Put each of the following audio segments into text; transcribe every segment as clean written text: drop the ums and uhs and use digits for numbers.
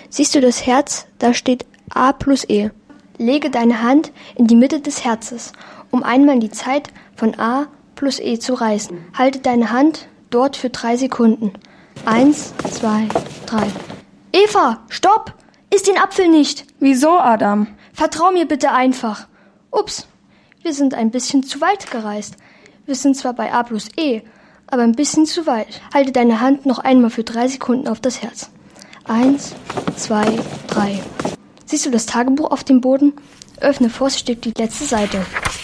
Siehst du das Herz? Da steht A plus E. Lege deine Hand in die Mitte des Herzes, um einmal die Zeit von A plus E zu reißen. Halte deine Hand dort für 3 Sekunden. 1, 2, 3. Eva, stopp! Iss den Apfel nicht! Wieso, Adam? Vertrau mir bitte einfach. Ups, wir sind ein bisschen zu weit gereist. Wir sind zwar bei A plus E, aber ein bisschen zu weit. Halte deine Hand noch einmal für 3 Sekunden auf das Herz. 1, 2, 3. Siehst du das Tagebuch auf dem Boden? Öffne vorsichtig die letzte Seite.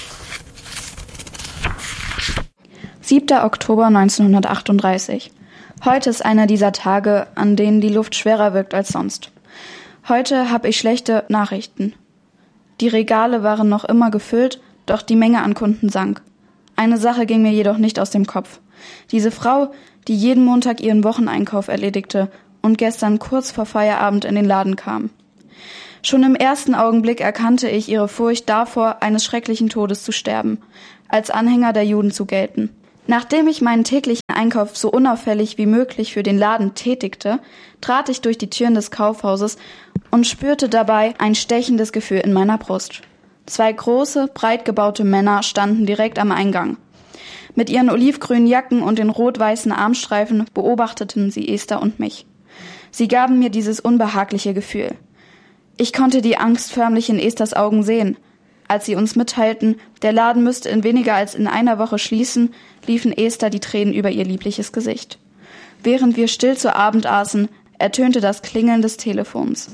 7. Oktober 1938. Heute ist einer dieser Tage, an denen die Luft schwerer wirkt als sonst. Heute habe ich schlechte Nachrichten. Die Regale waren noch immer gefüllt, doch die Menge an Kunden sank. Eine Sache ging mir jedoch nicht aus dem Kopf. Diese Frau, die jeden Montag ihren Wocheneinkauf erledigte und gestern kurz vor Feierabend in den Laden kam. Schon im ersten Augenblick erkannte ich ihre Furcht davor, eines schrecklichen Todes zu sterben, als Anhänger der Juden zu gelten. Nachdem ich meinen täglichen Einkauf so unauffällig wie möglich für den Laden tätigte, trat ich durch die Türen des Kaufhauses und spürte dabei ein stechendes Gefühl in meiner Brust. 2 große, breit gebaute Männer standen direkt am Eingang. Mit ihren olivgrünen Jacken und den rot-weißen Armstreifen beobachteten sie Esther und mich. Sie gaben mir dieses unbehagliche Gefühl. Ich konnte die Angst förmlich in Esthers Augen sehen. Als sie uns mitteilten, der Laden müsste in weniger als in einer Woche schließen, liefen Esther die Tränen über ihr liebliches Gesicht. Während wir still zu Abend aßen, ertönte das Klingeln des Telefons.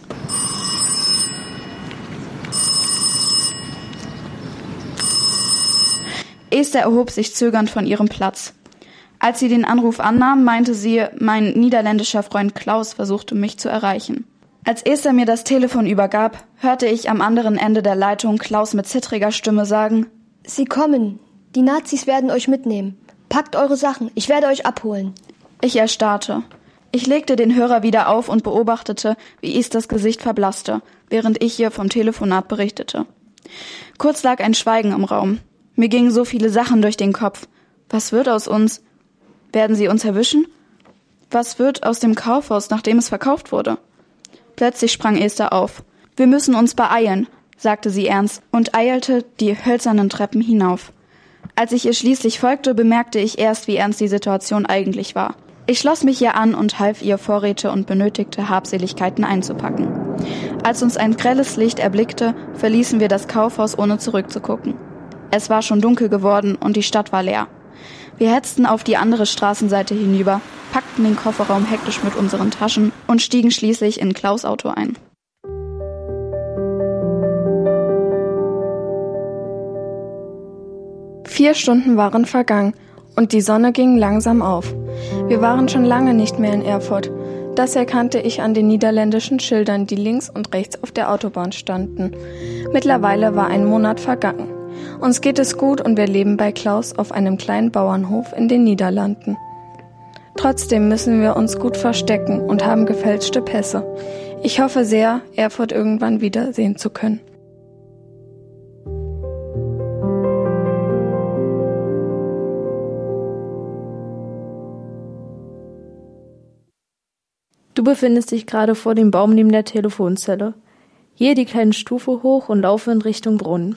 Esther erhob sich zögernd von ihrem Platz. Als sie den Anruf annahm, meinte sie, mein niederländischer Freund Klaus versuchte mich zu erreichen. Als Esther mir das Telefon übergab, hörte ich am anderen Ende der Leitung Klaus mit zittriger Stimme sagen: Sie kommen. Die Nazis werden euch mitnehmen. Packt eure Sachen. Ich werde euch abholen. Ich erstarrte. Ich legte den Hörer wieder auf und beobachtete, wie Esthers Gesicht verblasste, während ich ihr vom Telefonat berichtete. Kurz lag ein Schweigen im Raum. Mir gingen so viele Sachen durch den Kopf. Was wird aus uns? Werden sie uns erwischen? Was wird aus dem Kaufhaus, nachdem es verkauft wurde? Plötzlich sprang Esther auf. Wir müssen uns beeilen, sagte sie ernst und eilte die hölzernen Treppen hinauf. Als ich ihr schließlich folgte, bemerkte ich erst, wie ernst die Situation eigentlich war. Ich schloss mich ihr an und half ihr, Vorräte und benötigte Habseligkeiten einzupacken. Als uns ein grelles Licht erblickte, verließen wir das Kaufhaus, ohne zurückzugucken. Es war schon dunkel geworden und die Stadt war leer. Wir hetzten auf die andere Straßenseite hinüber, packten den Kofferraum hektisch mit unseren Taschen und stiegen schließlich in Klaus' Auto ein. Vier Stunden waren vergangen und die Sonne ging langsam auf. Wir waren schon lange nicht mehr in Erfurt. Das erkannte ich an den niederländischen Schildern, die links und rechts auf der Autobahn standen. Mittlerweile war ein Monat vergangen. Uns geht es gut und wir leben bei Klaus auf einem kleinen Bauernhof in den Niederlanden. Trotzdem müssen wir uns gut verstecken und haben gefälschte Pässe. Ich hoffe sehr, Erfurt irgendwann wiedersehen zu können. Du befindest dich gerade vor dem Baum neben der Telefonzelle. Hier die kleine Stufe hoch und laufe in Richtung Brunnen.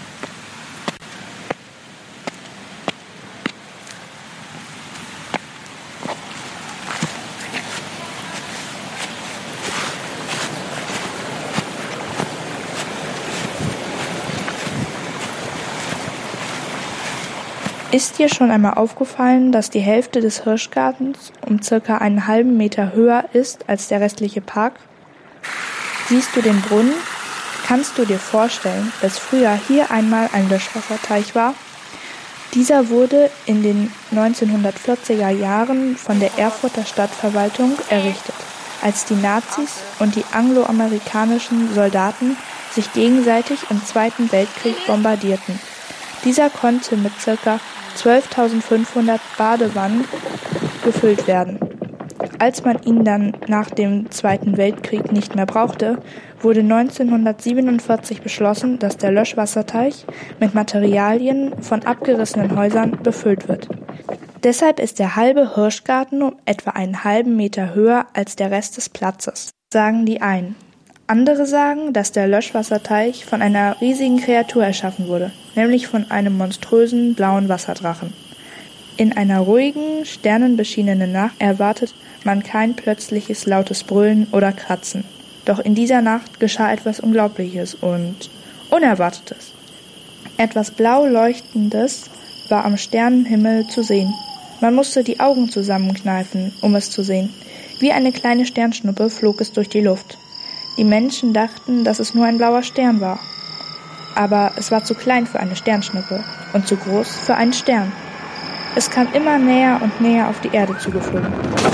Ist dir schon einmal aufgefallen, dass die Hälfte des Hirschgartens um circa einen halben Meter höher ist als der restliche Park? Siehst du den Brunnen? Kannst du dir vorstellen, dass früher hier einmal ein Löschwasserteich war? Dieser wurde in den 1940er Jahren von der Erfurter Stadtverwaltung errichtet, als die Nazis und die angloamerikanischen Soldaten sich gegenseitig im Zweiten Weltkrieg bombardierten. Dieser konnte mit ca. 12.500 Badewannen gefüllt werden. Als man ihn dann nach dem Zweiten Weltkrieg nicht mehr brauchte, wurde 1947 beschlossen, dass der Löschwasserteich mit Materialien von abgerissenen Häusern befüllt wird. Deshalb ist der halbe Hirschgarten um etwa einen halben Meter höher als der Rest des Platzes. sagen die einen. Andere sagen, dass der Löschwasserteich von einer riesigen Kreatur erschaffen wurde, nämlich von einem monströsen blauen Wasserdrachen. In einer ruhigen, sternenbeschienenen Nacht erwartet man kein plötzliches lautes Brüllen oder Kratzen. Doch in dieser Nacht geschah etwas Unglaubliches und Unerwartetes. Etwas blau Leuchtendes war am Sternenhimmel zu sehen. Man musste die Augen zusammenkneifen, um es zu sehen. Wie eine kleine Sternschnuppe flog es durch die Luft. Die Menschen dachten, dass es nur ein blauer Stern war. Aber es war zu klein für eine Sternschnuppe und zu groß für einen Stern. Es kam immer näher und näher auf die Erde zugeflogen,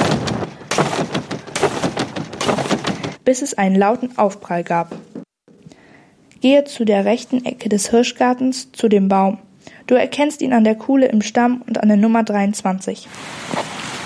bis es einen lauten Aufprall gab. Gehe zu der rechten Ecke des Hirschgartens, zu dem Baum. Du erkennst ihn an der Kuhle im Stamm und an der Nummer 23.